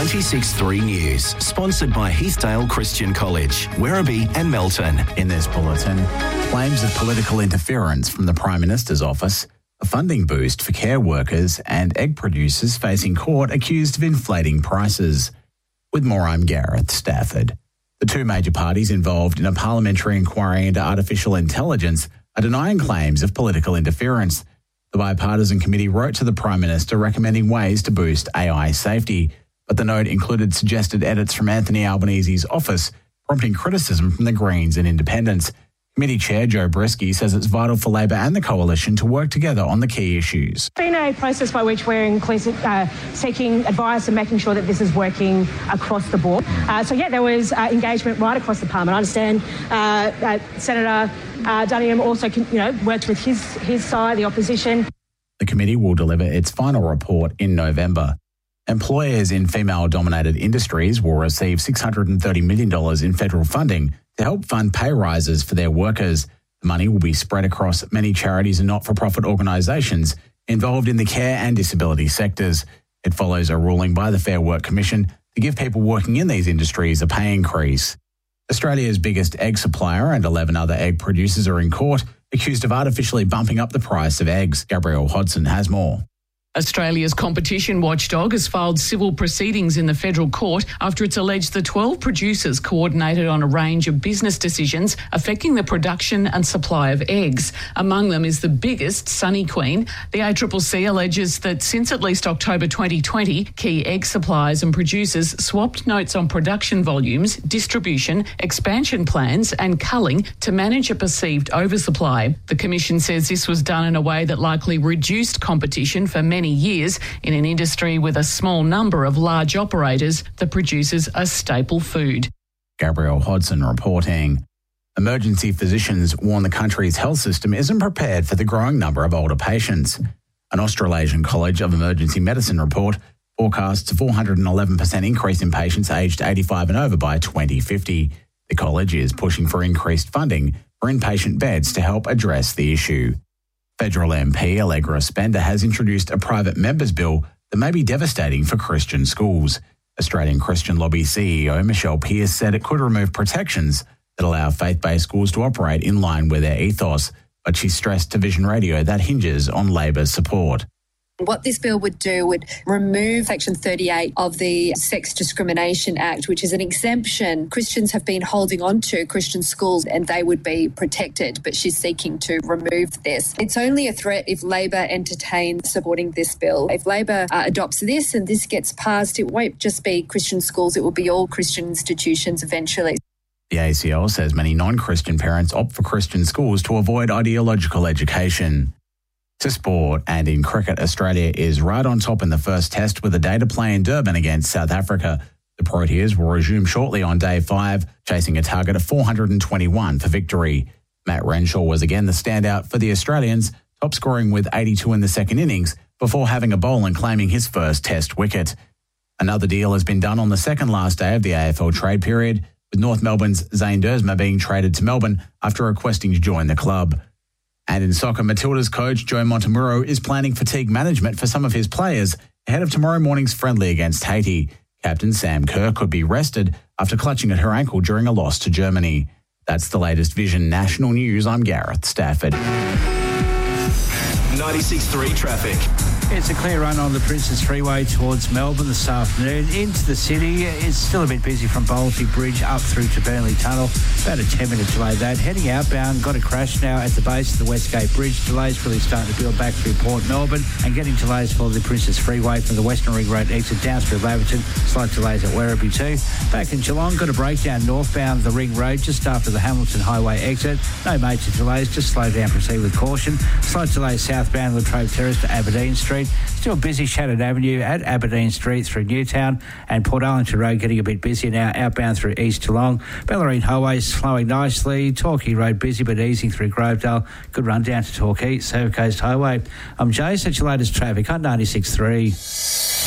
96.3 News, sponsored by Heathdale Christian College, Werribee and Melton. In this bulletin, claims of political interference from the Prime Minister's office, a funding boost for care workers and egg producers facing court accused of inflating prices. With more, I'm Gareth Stafford. The two major parties involved in a parliamentary inquiry into artificial intelligence are denying claims of political interference. The bipartisan committee wrote to the Prime Minister recommending ways to boost AI safety, but the note included suggested edits from Anthony Albanese's office, prompting criticism from the Greens and Independents. Committee Chair Joe Brisky says it's vital for Labor and the Coalition to work together on the key issues. It's been a process by which we're seeking advice and making sure that this is working across the board. There was engagement right across the Parliament. I understand Senator Duniam also worked with his side, the opposition. The committee will deliver its final report in November. Employers in female-dominated industries will receive $630 million in federal funding to help fund pay rises for their workers. The money will be spread across many charities and not-for-profit organisations involved in the care and disability sectors. It follows a ruling by the Fair Work Commission to give people working in these industries a pay increase. Australia's biggest egg supplier and 11 other egg producers are in court, accused of artificially bumping up the price of eggs. Gabrielle Hodson has more. Australia's competition watchdog has filed civil proceedings in the federal court after it's alleged the 12 producers coordinated on a range of business decisions affecting the production and supply of eggs. Among them is the biggest, Sunny Queen. The ACCC alleges that since at least October 2020, key egg suppliers and producers swapped notes on production volumes, distribution, expansion plans and culling to manage a perceived oversupply. The Commission says this was done in a way that likely reduced competition for many years in an industry with a small number of large operators that produces a staple food. Gabrielle Hodson reporting. Emergency physicians warn the country's health system isn't prepared for the growing number of older patients. An Australasian College of Emergency Medicine report forecasts a 411% increase in patients aged 85 and over by 2050. The college is pushing for increased funding for inpatient beds to help address the issue. Federal MP Allegra Spender has introduced a private members bill that may be devastating for Christian schools. Australian Christian Lobby CEO Michelle Pearce said it could remove protections that allow faith-based schools to operate in line with their ethos, but she stressed to Vision Radio that hinges on Labor's support. What this bill would do would remove Section 38 of the Sex Discrimination Act, which is an exemption Christians have been holding on to, Christian schools, and they would be protected, but she's seeking to remove this. It's only a threat if Labor entertains supporting this bill. If Labor adopts this and this gets passed, it won't just be Christian schools, it will be all Christian institutions eventually. The ACL says many non-Christian parents opt for Christian schools to avoid ideological education. To sport, and in cricket, Australia is right on top in the first test with a day to play in Durban against South Africa. The Proteas will resume shortly on day 5, chasing a target of 421 for victory. Matt Renshaw was again the standout for the Australians, top scoring with 82 in the second innings before having a bowl and claiming his first test wicket. Another deal has been done on the second last day of the AFL trade period, with North Melbourne's Zane Dersma being traded to Melbourne after requesting to join the club. And in soccer, Matilda's coach, Joe Montemuro, is planning fatigue management for some of his players ahead of tomorrow morning's friendly against Haiti. Captain Sam Kerr could be rested after clutching at her ankle during a loss to Germany. That's the latest Vision National News. I'm Gareth Stafford. 96.3 traffic. It's a clear run on the Princes Freeway towards Melbourne this afternoon. Into the city, it's still a bit busy from Bolty Bridge up through to Burnley Tunnel. About a 10-minute delay that. Heading outbound, got a crash now at the base of the Westgate Bridge. Delays really starting to build back through Port Melbourne and getting delays for the Princes Freeway from the Western Ring Road exit down through Laverton. Slight delays at Werribee too. Back in Geelong, got a breakdown northbound the Ring Road just after the Hamilton Highway exit. No major delays, just slow down, proceed with caution. Slight delays southbound Latrobe Terrace to Aberdeen Street. Still busy Shannon Avenue at Aberdeen Street through Newtown, and Port Arlington Road getting a bit busier now outbound through East Geelong. Bellarine Highway slowing nicely. Torquay Road busy but easing through Grovedale. Good run down to Torquay. Surf Coast Highway. I'm Jay. Such your latest traffic on 96.3.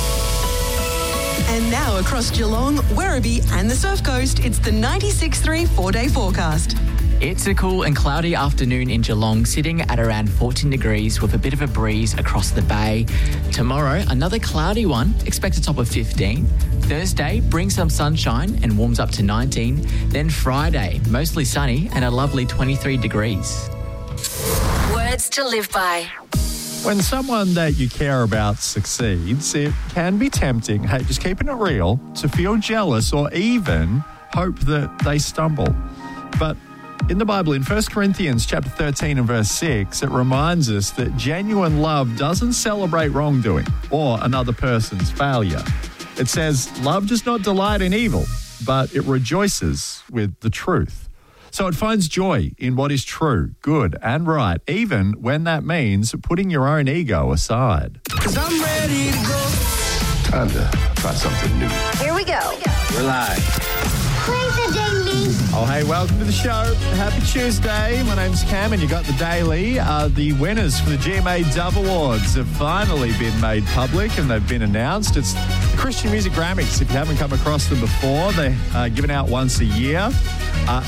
And now across Geelong, Werribee and the Surf Coast, it's the 96.3 4-day forecast. It's a cool and cloudy afternoon in Geelong, sitting at around 14 degrees with a bit of a breeze across the bay. Tomorrow, another cloudy one, expect a top of 15. Thursday, brings some sunshine and warms up to 19. Then Friday, mostly sunny and a lovely 23 degrees. Words to live by. When someone that you care about succeeds, it can be tempting, hey, just keeping it real, to feel jealous or even hope that they stumble. But in the Bible, in 1 Corinthians chapter 13 and verse 6, it reminds us that genuine love doesn't celebrate wrongdoing or another person's failure. It says, love does not delight in evil, but it rejoices with the truth. So it finds joy in what is true, good and right, even when that means putting your own ego aside. 'Cause I'm ready to go. Time to try something new. Here we go. We're live. Oh, hey, welcome to the show. Happy Tuesday. My name's Cam, and you got the Daily. The winners for the GMA Dove Awards have finally been made public, and they've been announced. It's the Christian Music Grammys. If you haven't come across them before, they're given out once a year.